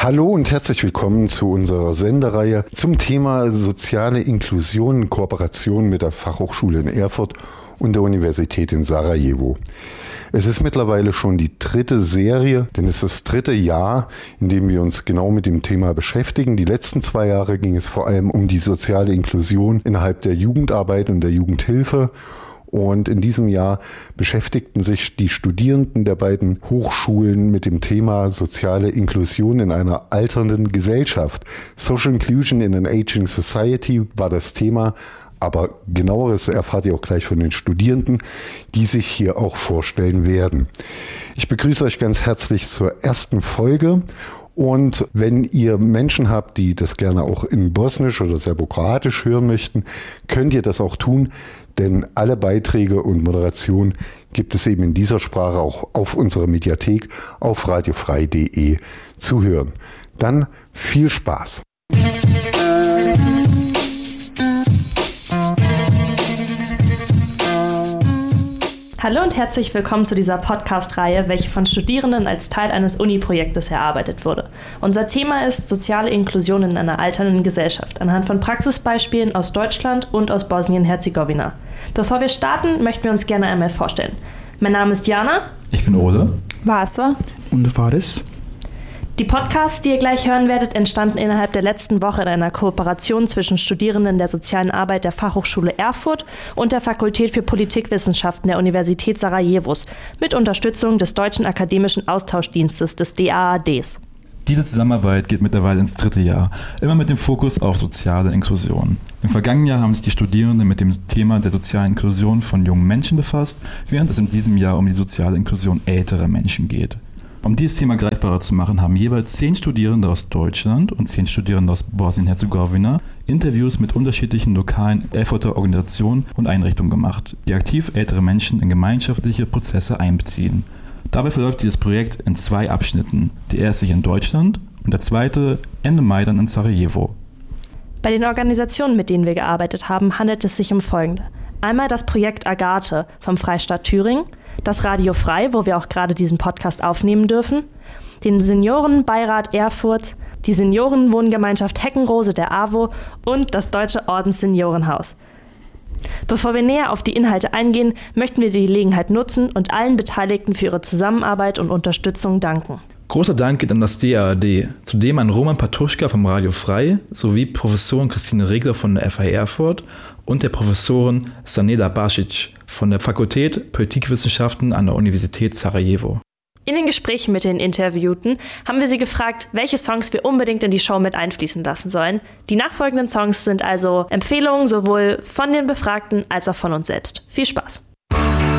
Hallo und herzlich willkommen zu unserer Sendereihe zum Thema soziale Inklusion in Kooperation mit der Fachhochschule in Erfurt und der Universität in Sarajevo. Es ist mittlerweile schon die 3. Serie, denn es ist das 3. Jahr, in dem wir uns genau mit dem Thema beschäftigen. Die letzten 2 Jahre ging es vor allem um die soziale Inklusion innerhalb der Jugendarbeit und der Jugendhilfe. Und in diesem Jahr beschäftigten sich die Studierenden der beiden Hochschulen mit dem Thema soziale Inklusion in einer alternden Gesellschaft. Social Inclusion in an Aging Society war das Thema. Aber genaueres erfahrt ihr auch gleich von den Studierenden, die sich hier auch vorstellen werden. Ich begrüße euch ganz herzlich zur ersten Folge. Und wenn ihr Menschen habt, die das gerne auch in Bosnisch oder Serbokroatisch hören möchten, könnt ihr das auch tun, denn alle Beiträge und Moderation gibt es eben in dieser Sprache auch auf unserer Mediathek auf radiofrei.de zu hören. Dann viel Spaß! Hallo und herzlich willkommen zu dieser Podcast-Reihe, welche von Studierenden als Teil eines Uni-Projektes erarbeitet wurde. Unser Thema ist soziale Inklusion in einer alternden Gesellschaft, anhand von Praxisbeispielen aus Deutschland und aus Bosnien-Herzegowina. Bevor wir starten, möchten wir uns gerne einmal vorstellen. Mein Name ist Jana. Ich bin Ole. Vaswa. Und Faris. Die Podcasts, die ihr gleich hören werdet, entstanden innerhalb der letzten Woche in einer Kooperation zwischen Studierenden der sozialen Arbeit der Fachhochschule Erfurt und der Fakultät für Politikwissenschaften der Universität Sarajevos mit Unterstützung des Deutschen Akademischen Austauschdienstes des DAADs. Diese Zusammenarbeit geht mittlerweile ins 3. Jahr, immer mit dem Fokus auf soziale Inklusion. Im vergangenen Jahr haben sich die Studierenden mit dem Thema der sozialen Inklusion von jungen Menschen befasst, während es in diesem Jahr um die soziale Inklusion älterer Menschen geht. Um dieses Thema greifbarer zu machen, haben jeweils 10 Studierende aus Deutschland und 10 Studierende aus Bosnien-Herzegowina Interviews mit unterschiedlichen lokalen Erfurter Organisationen und Einrichtungen gemacht, die aktiv ältere Menschen in gemeinschaftliche Prozesse einbeziehen. Dabei verläuft dieses Projekt in 2 Abschnitten. Der erste in Deutschland und der zweite Ende Mai dann in Sarajevo. Bei den Organisationen, mit denen wir gearbeitet haben, handelt es sich um Folgende. Einmal das Projekt Agathe vom Freistaat Thüringen, das Radio Frei, wo wir auch gerade diesen Podcast aufnehmen dürfen, den Seniorenbeirat Erfurt, die Seniorenwohngemeinschaft Heckenrose der AWO und das Deutsche Ordensseniorenhaus. Bevor wir näher auf die Inhalte eingehen, möchten wir die Gelegenheit nutzen und allen Beteiligten für ihre Zusammenarbeit und Unterstützung danken. Großer Dank geht an das DAAD, zudem an Roman Patuschka vom Radio Frei sowie Professorin Christine Regler von der FH Erfurt und der Professorin Saneda Basic von der Fakultät Politikwissenschaften an der Universität Sarajevo. In den Gesprächen mit den Interviewten haben wir sie gefragt, welche Songs wir unbedingt in die Show mit einfließen lassen sollen. Die nachfolgenden Songs sind also Empfehlungen sowohl von den Befragten als auch von uns selbst. Viel Spaß!